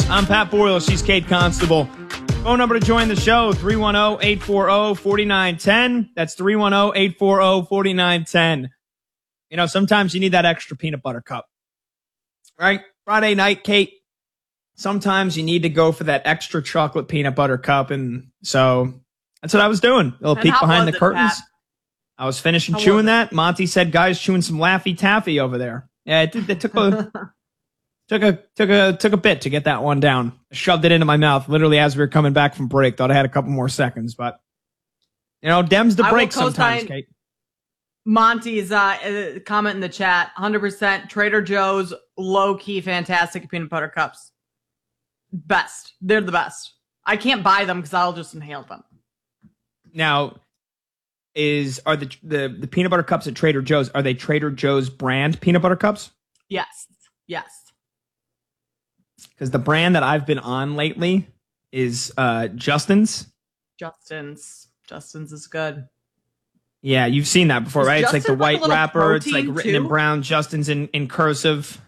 I'm Pat Boyle. She's Kate Constable. Phone number to join the show, 310-840-4910. That's 310-840-4910. You know, sometimes you need that extra peanut butter cup, right? Friday night, Kate, sometimes you need to go for that extra chocolate peanut butter cup. And so that's what I was doing. A little peek behind the curtains. Pat? I was finishing chewing that. Monty said, guys, chewing some Laffy Taffy over there. Yeah, it took a took a bit to get that one down. I shoved it into my mouth literally as we were coming back from break. Thought I had a couple more seconds, but you know, Dem's the break sometimes, Kate. Monty's comment in the chat, 100% Trader Joe's low-key fantastic peanut butter cups. Best. They're the best. I can't buy them because I'll just inhale them. Now, are the peanut butter cups at Trader Joe's, are they Trader Joe's brand peanut butter cups? Yes. Because the brand that I've been on lately is Justin's. Justin's is good. Yeah, you've seen that before, right? It's like the white wrapper. It's like written in brown. Justin's in cursive.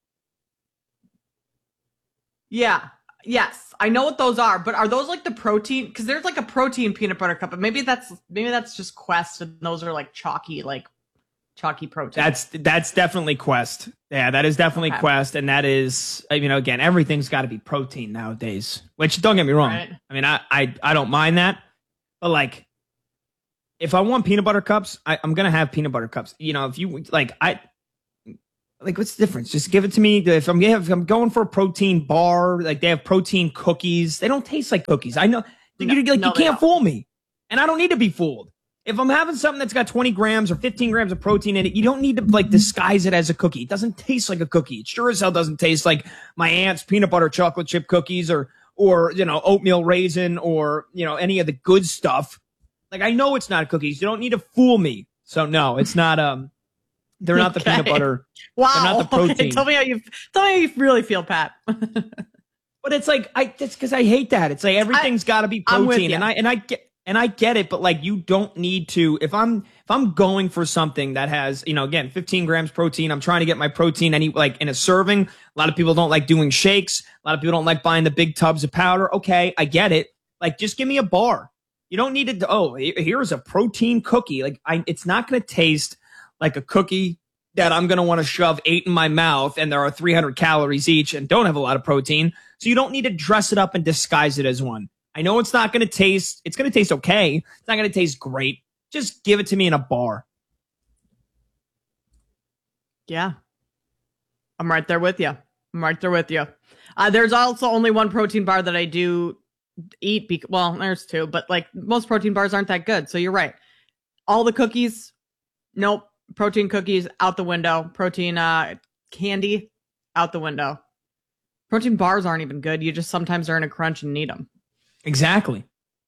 Yeah. Yes. I know what those are, but are those like the protein? Because there's like a protein peanut butter cup, but maybe that's just Quest, and those are like chalky protein. That's definitely Quest. Yeah, that is definitely Quest, and that is, you know, again, everything's got to be protein nowadays. Which, don't get me wrong. Right. I mean, I don't mind that, but like, if I want peanut butter cups, I'm gonna have peanut butter cups. You know, if you like, what's the difference? Just give it to me. If I'm going for a protein bar, like they have protein cookies, they don't taste like cookies. I know, you can't fool me, and I don't need to be fooled. If I'm having something that's got 20 grams or 15 grams of protein in it, you don't need to like disguise it as a cookie. It doesn't taste like a cookie. It sure as hell doesn't taste like my aunt's peanut butter chocolate chip cookies or you know, oatmeal raisin or, you know, any of the good stuff. Like, I know it's not cookies. You don't need to fool me. So no, it's not. They're not the peanut butter. Wow. They're not the protein. Okay, tell me how you really feel, Pat. But it's like it's because I hate that. It's like everything's got to be protein, and I get it, but like you don't need to. If I'm going for something that has, you know, again, 15 grams protein, I'm trying to get my protein like in a serving. A lot of people don't like doing shakes. A lot of people don't like buying the big tubs of powder. Okay, I get it. Like, just give me a bar. You don't need to. Oh, here's a protein cookie. Like, it's not going to taste like a cookie that I'm going to want to shove 8 in my mouth, and there are 300 calories each and don't have a lot of protein. So you don't need to dress it up and disguise it as one. I know it's not going to taste, it's going to taste okay. It's not going to taste great. Just give it to me in a bar. Yeah. I'm right there with you. There's also only one protein bar that I do eat. Well, there's two, but like most protein bars aren't that good. So you're right. All the cookies, nope. Protein cookies out the window. Protein candy out the window. Protein bars aren't even good. You just sometimes are in a crunch and need them. Exactly.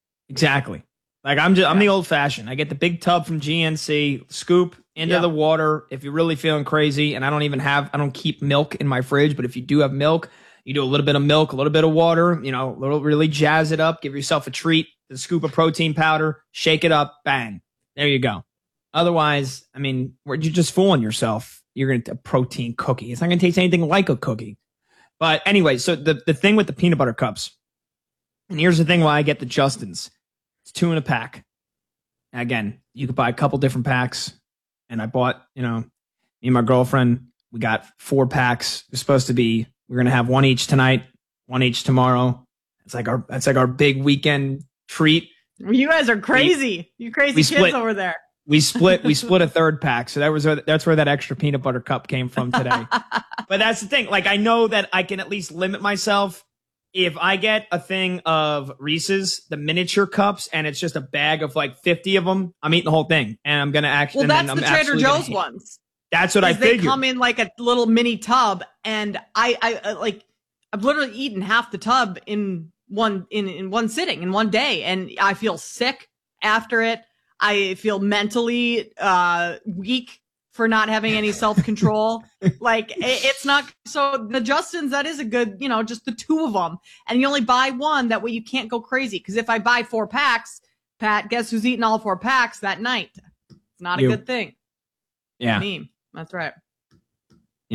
Like I'm the old fashioned. I get the big tub from GNC, scoop into the water. If you're really feeling crazy, and I don't keep milk in my fridge, but if you do have milk, you do a little bit of milk, a little bit of water, you know, really jazz it up, give yourself a treat, the scoop of protein powder, shake it up, bang. There you go. Otherwise, I mean, you're just fooling yourself. You're going to a protein cookie. It's not going to taste anything like a cookie. But anyway, so the thing with the peanut butter cups, and here's the thing why I get the Justin's. It's 2 in a pack. Again, you could buy a couple different packs. And I bought, you know, me and my girlfriend, we got 4 packs. It's supposed to be, we're going to have 1 each tonight, 1 each tomorrow. It's like our big weekend treat. You guys are crazy. You crazy kids over there. We split a third pack. So that's where that extra peanut butter cup came from today. But that's the thing. Like, I know that I can at least limit myself. If I get a thing of Reese's, the miniature cups, and it's just a bag of like 50 of them, I'm eating the whole thing. And I'm going to actually... Well, that's the Trader Joe's ones. That's what I figured. They come in like a little mini tub, and I've literally eaten half the tub in one sitting, in one day, and I feel sick after it. I feel mentally weak for not having any self-control. Like, it's not... So the Justin's, that is a good, you know, just the 2 of them. And you only buy one, that way you can't go crazy. Because if I buy 4 packs, Pat, guess who's eating all 4 packs that night? It's not a good thing. Yeah. Me. That's right. Yeah.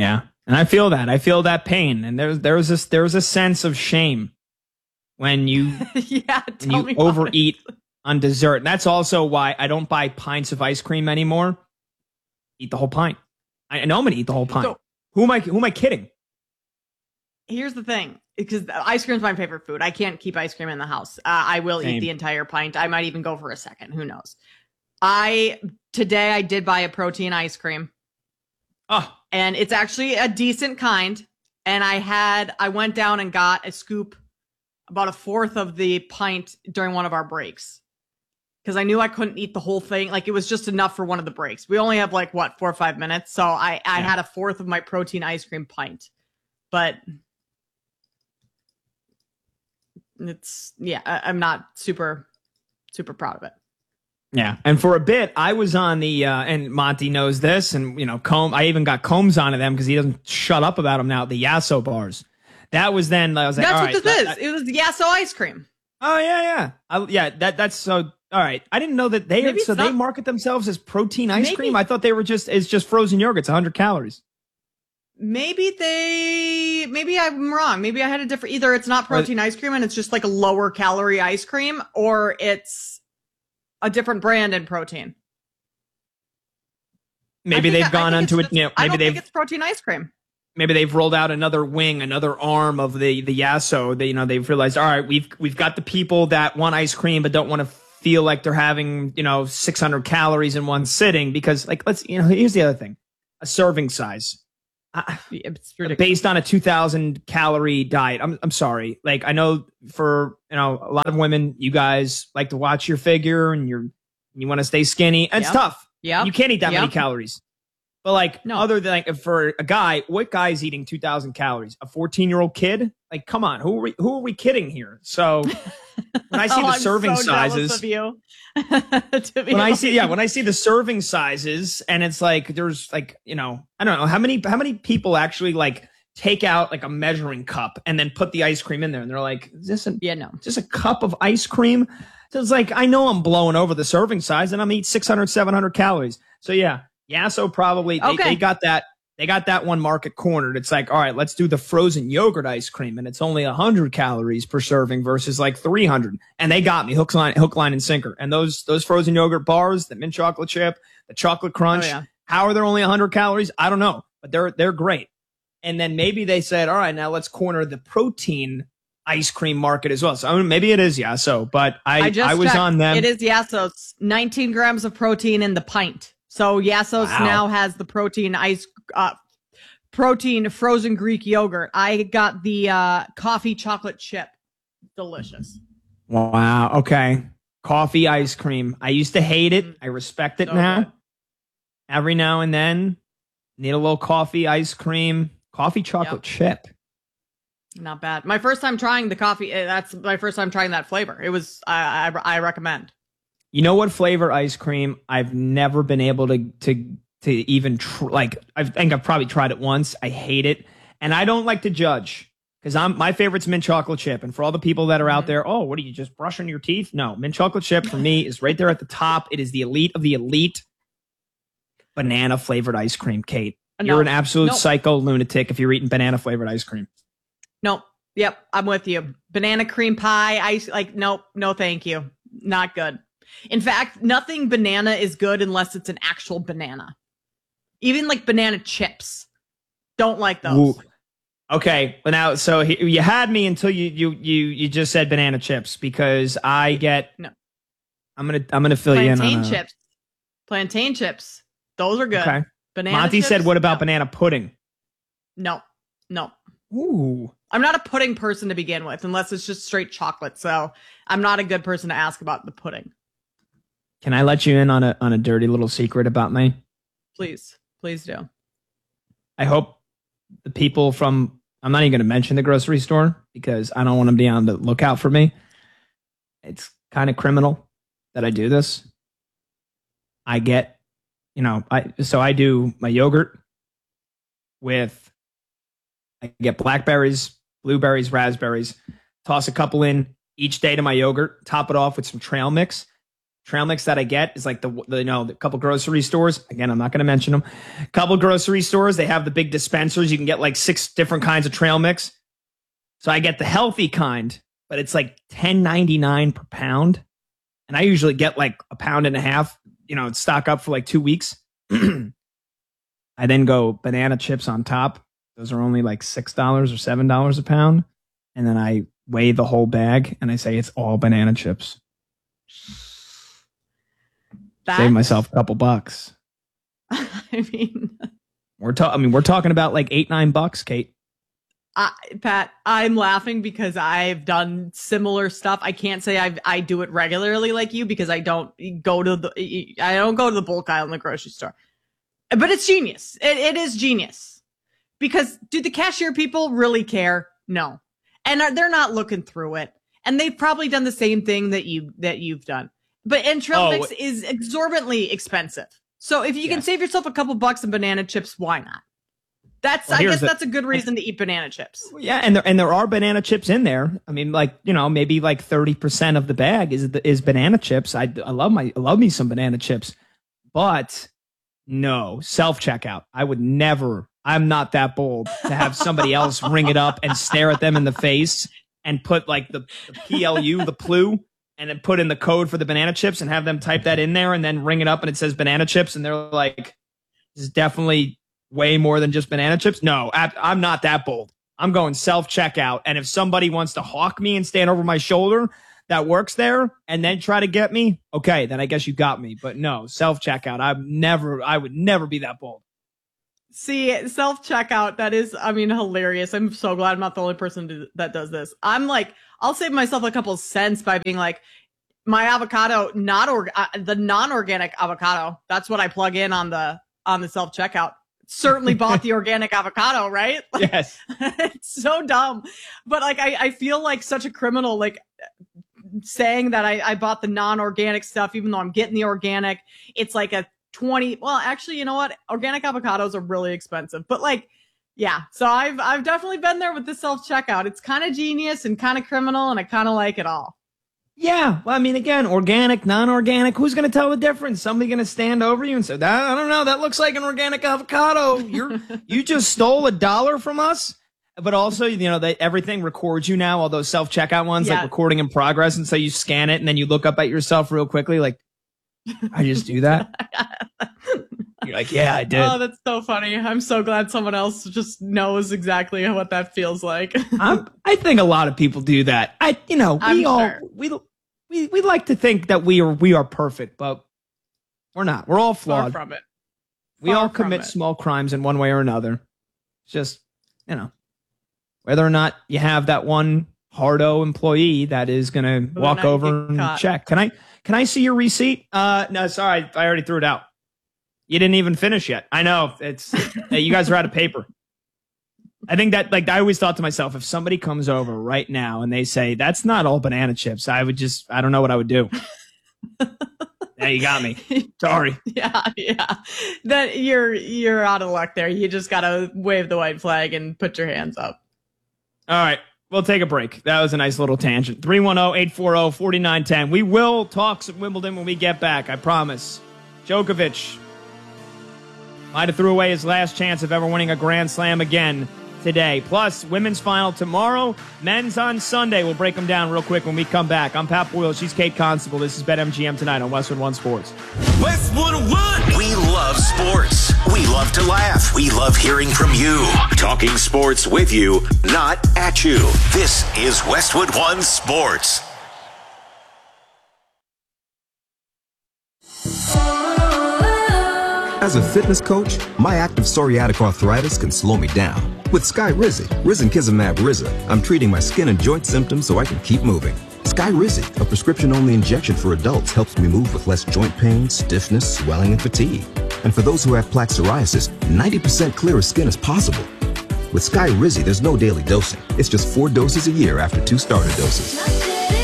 And I feel that. I feel that pain. And there's a sense of shame when you overeat on dessert. And that's also why I don't buy pints of ice cream anymore. Eat the whole pint. I know I'm gonna eat the whole pint. So, who am I kidding? Here's the thing, because ice cream is my favorite food. I can't keep ice cream in the house. I will eat the entire pint. I might even go for a second. Who knows? Today I did buy a protein ice cream. Oh. And it's actually a decent kind. And I went down and got a scoop, about a fourth of the pint during one of our breaks. Because I knew I couldn't eat the whole thing. Like, it was just enough for one of the breaks. We only have 4 or 5 minutes. So I had a fourth of my protein ice cream pint. But I'm not super, super proud of it. Yeah. And for a bit, I was on the, and Monty knows this, and, I even got Combs onto them because he doesn't shut up about them now, the Yasso bars. That was then, I was like, that's all what right, this is. It was the Yasso ice cream. Oh, yeah. That's so, all right. I didn't know that they market themselves as protein ice cream. I thought they were it's just frozen yogurt. It's 100 calories. Maybe I'm wrong. Maybe I had a different, either it's not protein ice cream and it's just like a lower calorie ice cream, or it's a different brand in protein. Maybe they've gone onto it. Maybe I don't think it's protein ice cream. Maybe they've rolled out another wing, another arm of the Yasso. They've realized, all right, we've got the people that want ice cream but don't want to feel like they're having 600 calories in one sitting, because here's the other thing, a serving size. It's ridiculous. Based on a 2,000 calorie diet. I'm sorry. Like, I know for a lot of women, you guys like to watch your figure and you want to stay skinny. And it's tough. Yeah, you can't eat that many calories. But other than for a guy, what guy is eating 2,000 calories? A 14-year-old kid? Like, come on, who are we kidding here? So when I see the serving sizes, of you. when I see the serving sizes, and it's like there's I don't know how many people actually take out a measuring cup and then put the ice cream in there, and they're like, is this a cup of ice cream? So it's like, I know I'm blowing over the serving size, and I'm eating 600, 700 calories. So Yasso probably they got that one market cornered. It's like, all right, let's do the frozen yogurt ice cream, and it's only 100 calories per serving versus 300. And they got me hook, line, and sinker. And those frozen yogurt bars, the mint chocolate chip, the chocolate crunch, how are there only 100 calories? I don't know, but they're great. And then maybe they said, all right, now let's corner the protein ice cream market as well. So maybe it is Yasso, but I was on them. It is Yasso's 19 grams of protein in the pint. So Yasso's now has the protein frozen Greek yogurt. I got the coffee chocolate chip. Delicious. Wow. Okay. Coffee ice cream. I used to hate it. I respect it now. Good. Every now and then, need a little coffee ice cream. Coffee chocolate chip. Not bad. My first time trying the coffee. That's my first time trying that flavor. It was. I recommend. You know what flavor ice cream I've never been able to even I think I've probably tried it once. I hate it, and I don't like to judge because my favorite's mint chocolate chip. And for all the people that are out there, oh, what are you just brushing your teeth? No, mint chocolate chip for me is right there at the top. It is the elite of the elite. Banana flavored ice cream, Kate. You're an absolute psycho lunatic if you're eating banana flavored ice cream. Nope. Yep, I'm with you. Banana cream pie, nope, no thank you. Not good. In fact, nothing banana is good unless it's an actual banana. Even banana chips. Don't like those. Ooh. Okay, but now, so you had me until you just said banana chips, because I get no. I'm gonna fill you in on plantain chips. Those are good. Okay. Banana Monty chips, said, what about banana pudding? No. Ooh. I'm not a pudding person to begin with, unless it's just straight chocolate. So I'm not a good person to ask about the pudding. Can I let you in on a dirty little secret about me? Please do. I hope the people from, I'm not even going to mention the grocery store because I don't want to be on the lookout for me. It's kind of criminal that I do this. I get, I do my yogurt with, I get blackberries, blueberries, raspberries, toss a couple in each day to my yogurt, top it off with some trail mix. trail mix that I get is like the couple grocery stores. Again, I'm not going to mention them. A couple grocery stores, they have the big dispensers. You can get like 6 different kinds of trail mix. So I get the healthy kind, but it's like $10.99 per pound. And I usually get like a pound and a half, stock up for like 2 weeks. I then go banana chips on top. Those are only like $6 or $7 a pound. And then I weigh the whole bag and I say it's all banana chips. Save myself a couple bucks. I mean, we're talking about like $8-9, Kate. Pat, I'm laughing because I've done similar stuff. I can't say I do it regularly like you because I don't go to the bulk aisle in the grocery store. But it's genius. It is genius. Because do the cashier people really care? No. And they're not looking through it. And they've probably done the same thing that you've done. And trail mix is exorbitantly expensive. So if you can save yourself a couple bucks in banana chips, why not? I guess that's a good reason to eat banana chips. Yeah, and there are banana chips in there. I mean, like, maybe like 30% of the bag is banana chips. I love me some banana chips. But no, self-checkout. I would never. I'm not that bold to have somebody else ring it up and stare at them in the face and put like the PLU, the PLU, and then put in the code for the banana chips and have them type that in there and then ring it up and it says banana chips and they're like, this is definitely way more than just banana chips. No, I'm not that bold. I'm going self-checkout. And if somebody wants to hawk me and stand over my shoulder that works there and then try to get me, okay, then I guess you got me. But no, self-checkout. I would never be that bold. See, self-checkout, that is, hilarious. I'm so glad I'm not the only person that does this. I'm like, I'll save myself a couple cents by being like, my avocado, the non-organic avocado, that's what I plug in on the self-checkout. Certainly bought the organic avocado, right? Like, yes. It's so dumb. But like, I feel like such a criminal, like saying that I bought the non-organic stuff, even though I'm getting the organic. It's like a 20. Well, actually, you know what? Organic avocados are really expensive, but like, yeah. So I've definitely been there with the self-checkout. It's kind of genius and kind of criminal, and I kind of like it all. Yeah. Well, I mean, again, organic, non-organic, who's going to tell the difference? Somebody going to stand over you and say, I don't know, that looks like an organic avocado. You just stole $1 from us. But also, everything records you now, all those self-checkout ones, like recording in progress. And so you scan it and then you look up at yourself real quickly, like, I just do that. You're like, yeah, I did. Oh, that's so funny. I'm so glad someone else just knows exactly what that feels like. I think a lot of people do that. We like to think that we are perfect, but we're not. We're all flawed. Far from it. We all commit small crimes in one way or another. It's just, whether or not you have that one hardo employee that is going to walk over and check. Can I see your receipt? No, sorry. I already threw it out. You didn't even finish yet. I know. You guys are out of paper. I think that, like, I always thought to myself, if somebody comes over right now and they say, that's not all banana chips, I don't know what I would do. Yeah, you got me. Sorry. Yeah. That you're out of luck there. You just got to wave the white flag and put your hands up. All right. We'll take a break. That was a nice little tangent. 310-840-4910. We will talk some Wimbledon when we get back. I promise. Djokovic might have threw away his last chance of ever winning a Grand Slam again today. Plus, women's final tomorrow, men's on Sunday. We'll break them down real quick when we come back. I'm Pat Boyle. She's Kate Constable. This is BetMGM Tonight on Westwood One Sports. Westwood One! We love sports. We love to laugh. We love hearing from you. Talking sports with you, not at you. This is Westwood One Sports. As a fitness coach, my active psoriatic arthritis can slow me down. With Skyrizi, Risankizumab Rizza, I'm treating my skin and joint symptoms so I can keep moving. Skyrizi, a prescription-only injection for adults, helps me move with less joint pain, stiffness, swelling, and fatigue. And for those who have plaque psoriasis, 90% clearer skin is possible. With Skyrizi, there's no daily dosing. It's just 4 doses a year after 2 starter doses.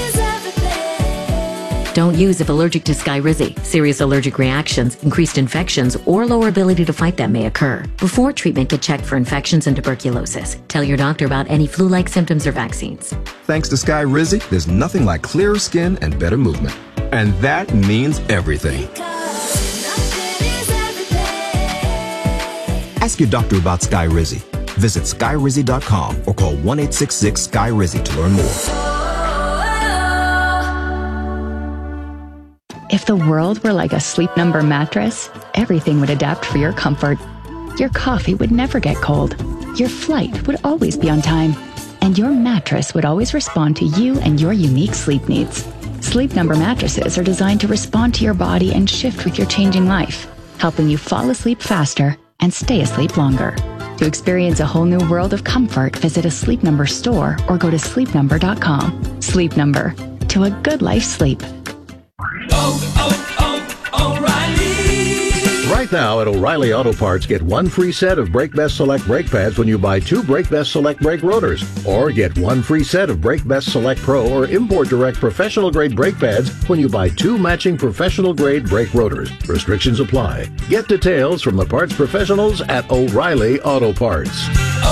Don't use if allergic to Skyrizi. Serious allergic reactions, increased infections, or lower ability to fight them may occur. Before treatment, get checked for infections and tuberculosis. Tell your doctor about any flu-like symptoms or vaccines. Thanks to Skyrizi, there's nothing like clearer skin and better movement. And that means everything. Ask your doctor about Skyrizi. Visit Skyrizi.com or call 1-866-SKY-RIZZI to learn more. If the world were like a Sleep Number mattress, everything would adapt for your comfort. Your coffee would never get cold. Your flight would always be on time. And your mattress would always respond to you and your unique sleep needs. Sleep Number mattresses are designed to respond to your body and shift with your changing life, helping you fall asleep faster and stay asleep longer. To experience a whole new world of comfort, visit a Sleep Number store or go to sleepnumber.com. Sleep Number. To a good life sleep. O'Reilly! Right now at O'Reilly Auto Parts, get one free set of Brake Best Select brake pads when you buy 2 Brake Best Select brake rotors. Or get one free set of Brake Best Select Pro or Import Direct professional grade brake pads when you buy 2 matching professional grade brake rotors. Restrictions apply. Get details from the parts professionals at O'Reilly Auto Parts.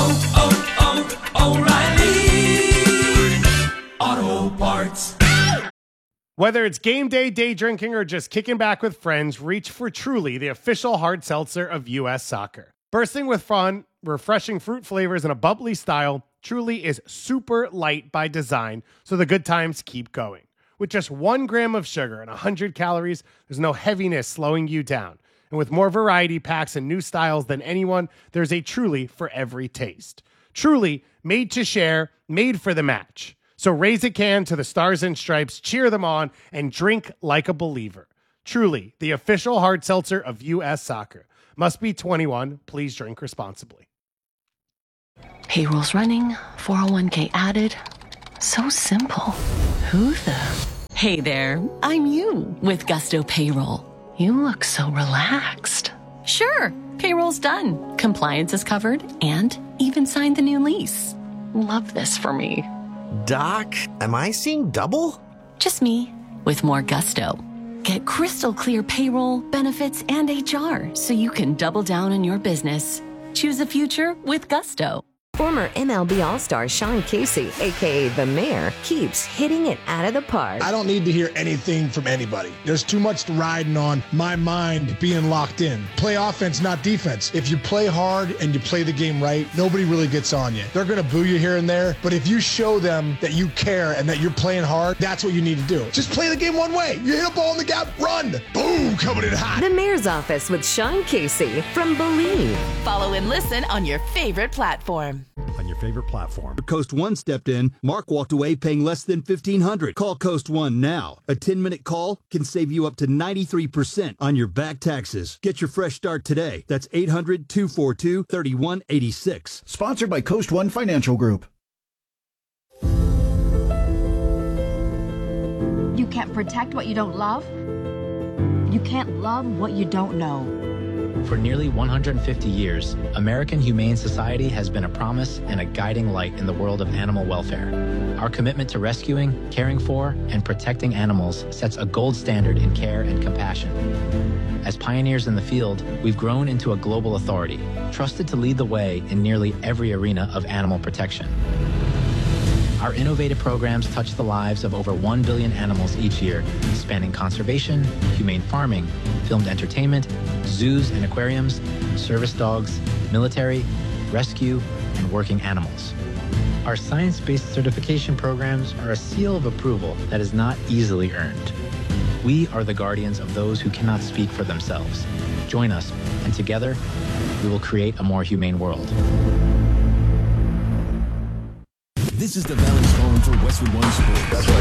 O'Reilly Auto Parts. Whether it's game day, day drinking, or just kicking back with friends, reach for Truly, the official hard seltzer of U.S. Soccer. Bursting with fun, refreshing fruit flavors, and a bubbly style, Truly is super light by design, so the good times keep going. With just 1 gram of sugar and 100 calories, there's no heaviness slowing you down. And with more variety packs and new styles than anyone, there's a Truly for every taste. Truly, made to share, made for the match. So raise a can to the Stars and Stripes, cheer them on, and drink like a believer. Truly, the official hard seltzer of U.S. Soccer. Must be 21. Please drink responsibly. Payroll's running, 401k added. So simple. Who the? Hey there, I'm you with Gusto Payroll. You look so relaxed. Sure, payroll's done. Compliance is covered and even signed the new lease. Love this for me. Doc, am I seeing double? Just me, with more gusto. Get crystal clear payroll, benefits, and HR so you can double down on your business. Choose a future with Gusto. Former MLB All-Star Sean Casey, a.k.a. The Mayor, keeps hitting it out of the park. I don't need to hear anything from anybody. There's too much riding on my mind being locked in. Play offense, not defense. If you play hard and you play the game right, nobody really gets on you. They're going to boo you here and there, but if you show them that you care and that you're playing hard, that's what you need to do. Just play the game one way. You hit a ball in the gap, run. Boom, coming in hot. The Mayor's Office with Sean Casey from Believe. Follow and listen on your favorite platform. On your favorite platform. Coast One stepped in. Mark walked away paying less than $1,500. Call Coast One now. A 10-minute call can save you up to 93% on your back taxes. Get your fresh start today. That's 800-242-3186. Sponsored by Coast One Financial Group. You can't protect what you don't love. You can't love what you don't know. For nearly 150 years, American Humane Society has been a promise and a guiding light in the world of animal welfare. Our commitment to rescuing, caring for, and protecting animals sets a gold standard in care and compassion. As pioneers in the field, we've grown into a global authority, trusted to lead the way in nearly every arena of animal protection. Our innovative programs touch the lives of over 1 billion animals each year, spanning conservation, humane farming, filmed entertainment, zoos and aquariums, service dogs, military, rescue, and working animals. Our science-based certification programs are a seal of approval that is not easily earned. We are the guardians of those who cannot speak for themselves. Join us, and together, we will create a more humane world. This is the Valley's home for Westwood One Sports.